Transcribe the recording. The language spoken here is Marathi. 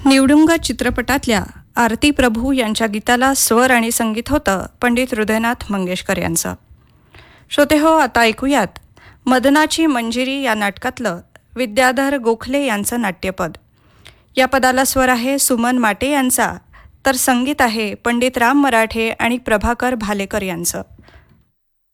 निवडुंग चित्रपटातल्या आरती प्रभू यांच्या गीताला स्वर आणि संगीत होतं पंडित हृदयनाथ मंगेशकर यांचं. श्रोते हो, आता ऐकूयात मदनाची मंजिरी या नाटकातलं विद्याधर गोखले यांचं नाट्यपद. या पदाला स्वर आहे सुमन माटे यांचा, तर संगीत आहे पंडित राम मराठे आणि प्रभाकर भालेकर यांचं.